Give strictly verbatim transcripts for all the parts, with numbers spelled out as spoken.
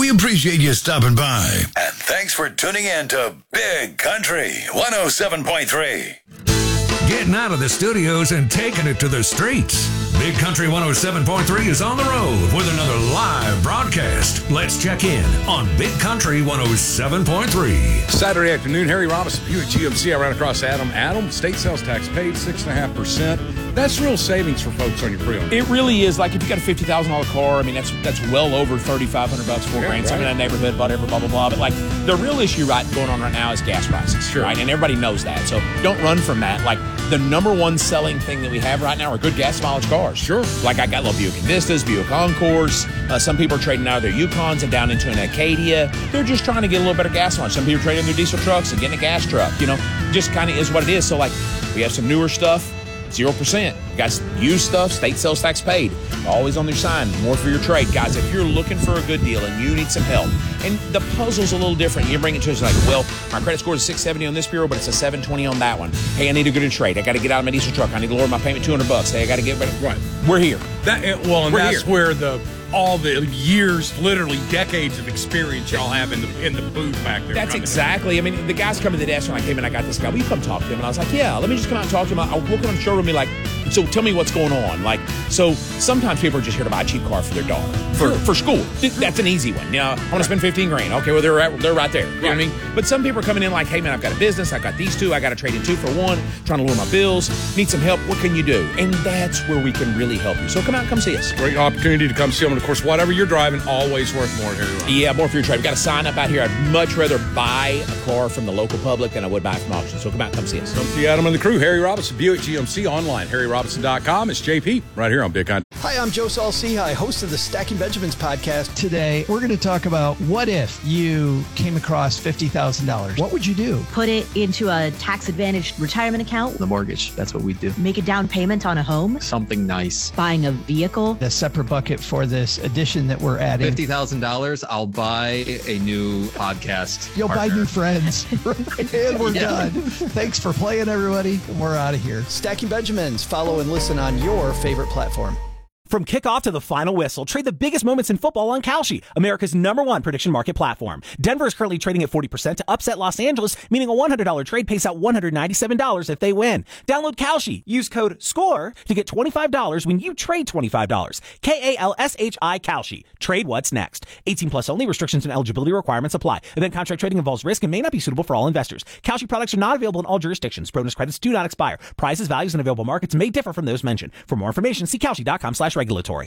We appreciate you stopping by. And thanks for tuning in to Big Country one oh seven point three. Getting out of the studios and taking it to the streets. Big Country one oh seven point three is on the road with another live broadcast. Let's check in on Big Country one oh seven point three. Saturday afternoon, Harry Robinson, Buick G M C. I ran across Adam. Adam, state sales tax paid six point five percent. That's real savings for folks on your pre-owned. It really is. Like, if you got a fifty thousand dollars car, I mean, that's that's well over thirty-five hundred bucks, four yeah, grand. Right. Some in that neighborhood, whatever, blah, blah, blah. But, like, the real issue right going on right now is gas prices. Sure. Right? And everybody knows that. So don't run from that. Like, the number one selling thing that we have right now are good gas mileage cars. Sure. Like, I got little Buick Vistas, Buick Encores. Uh, some people are trading out of their Yukons and down into an Acadia. They're just trying to get a little better gas mileage. Some people are trading their diesel trucks and getting a gas truck. You know, just kind of is what it is. So, like, we have some newer stuff. zero percent. Guys, used stuff, state sales tax paid. Always on their sign, more for your trade. Guys, if you're looking for a good deal and you need some help, and the puzzle's a little different, you bring it to us like, well, my credit score is six seventy on this bureau, but it's a seven twenty on that one. Hey, I need a good trade. I got to get out of my diesel truck. I need to lower my payment two hundred bucks. Hey, I got to get better. Right. We're here. That Well, and We're that's here. where the all the years, literally decades of experience y'all have in the in the booth back there. That's exactly. I mean, the guys come to the desk and like, hey, man, I got this guy. Will you come talk to him? And I was like, yeah, let me just come out and talk to him. I'll walk on the showroom and be like, so tell me what's going on. Like, so sometimes people are just here to buy a cheap car for their daughter, for, Sure. for school. That's an easy one. You know, I want to spend fifteen grand. Okay, well, they're right, they're right there. You know what I mean? But some people are coming in like, hey, man, I've got a business. I got these two. I got to trade in two for one. Trying to lower my bills. Need some help. What can you do? And that's where we can really help you. So come out and come see us. Great opportunity to come see them. And, of course, whatever you're driving, always worth more, Harry Robinson. Yeah, more for your trade. We've got a sign up out here. I'd much rather buy a car from the local public than I would buy it from auction. So come out and come see us. Come see Adam and the crew. Harry Robinson, Buick G M C, online, harry robinson dot com. It's J P right here on Big Country. Hi, I'm Joe Saul-Sehy, host of the Stacking Benjamins podcast. Today, we're going to talk about what if you came across fifty thousand dollars. What would you do? Put it into a tax-advantaged retirement account. The mortgage, that's what we do. Make a down payment on a home. Something nice. Buying a vehicle. A separate bucket for this edition that we're adding. fifty thousand dollars, I'll buy a new podcast. You'll partner. buy new friends. And we're Yeah. done. Thanks for playing, everybody. We're out of here. Stacking Benjamins. Follow and listen on your favorite platform. From kickoff to the final whistle, trade the biggest moments in football on Kalshi, America's number one prediction market platform. Denver is currently trading at forty percent to upset Los Angeles, meaning a one hundred dollars trade pays out one hundred ninety-seven dollars if they win. Download Kalshi. Use code SCORE to get twenty-five dollars when you trade twenty-five dollars. K A L S H I Kalshi. Trade what's next. eighteen plus only. Restrictions and eligibility requirements apply. Event contract trading involves risk and may not be suitable for all investors. Kalshi products are not available in all jurisdictions. Bonus credits do not expire. Prices, values, and available markets may differ from those mentioned. For more information, see Kalshi dot com slash regulatory.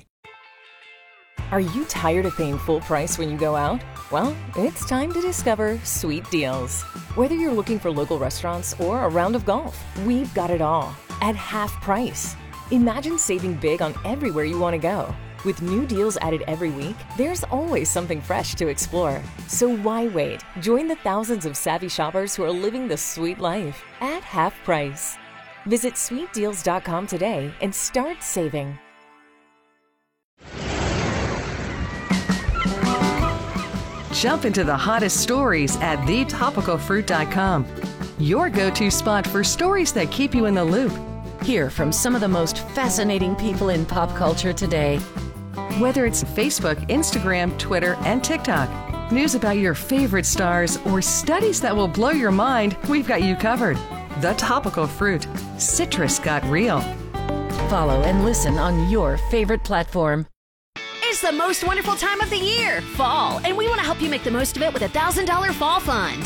Are you tired of paying full price when you go out? Well, it's time to discover Sweet Deals. Whether you're looking for local restaurants or a round of golf, we've got it all at half price. Imagine saving big on everywhere you want to go. With new deals added every week, there's always something fresh to explore. So why wait? Join the thousands of savvy shoppers who are living the sweet life at half price. Visit sweet deals dot com today and start saving. Jump into the hottest stories at the topical fruit dot com. Your go-to spot for stories that keep you in the loop. Hear from some of the most fascinating people in pop culture today. Whether it's Facebook, Instagram, Twitter, and TikTok, news about your favorite stars, or studies that will blow your mind, we've got you covered. The Topical Fruit. Citrus got real. Follow and listen on your favorite platform. It's the most wonderful time of the year, fall, and we want to help you make the most of it with a one thousand dollars fall fund.